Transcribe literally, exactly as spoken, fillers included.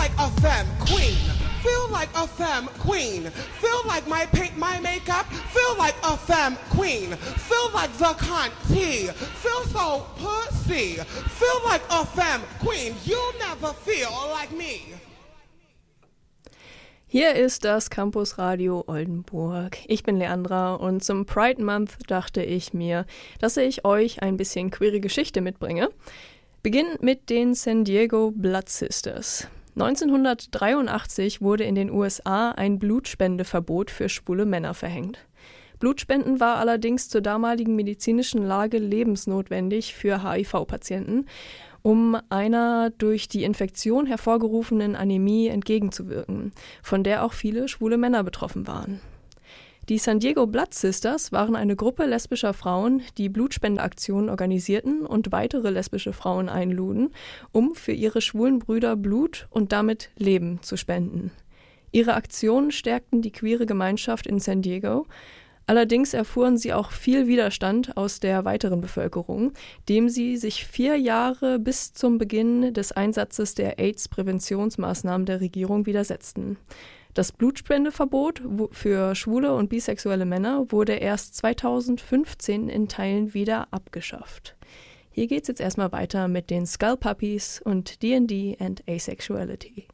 like a femme queen. Feel like a femme queen. Feel like my paint, my makeup. Feel like a femme queen. Feel like the Conti. Feel so pussy. Feel like a femme queen. You'll never feel like me. Hier ist das Campus Radio Oldenburg. Ich bin Leandra und zum Pride Month dachte ich mir, dass ich euch ein bisschen queere Geschichte mitbringe. Beginnen mit den San Diego Blood Sisters. neunzehnhundertdreiundachtzig wurde in den U S A ein Blutspendeverbot für schwule Männer verhängt. Blutspenden war allerdings zur damaligen medizinischen Lage lebensnotwendig für H I V-Patienten, um einer durch die Infektion hervorgerufenen Anämie entgegenzuwirken, von der auch viele schwule Männer betroffen waren. Die San Diego Blood Sisters waren eine Gruppe lesbischer Frauen, die Blutspendeaktionen organisierten und weitere lesbische Frauen einluden, um für ihre schwulen Brüder Blut und damit Leben zu spenden. Ihre Aktionen stärkten die queere Gemeinschaft in San Diego. Allerdings erfuhren sie auch viel Widerstand aus der weiteren Bevölkerung, dem sie sich vier Jahre bis zum Beginn des Einsatzes der AIDS-Präventionsmaßnahmen der Regierung widersetzten. Das Blutspendeverbot für schwule und bisexuelle Männer wurde erst zweitausendfünfzehn in Teilen wieder abgeschafft. Hier geht's jetzt erstmal weiter mit den Skull Puppies und D and D and Asexuality.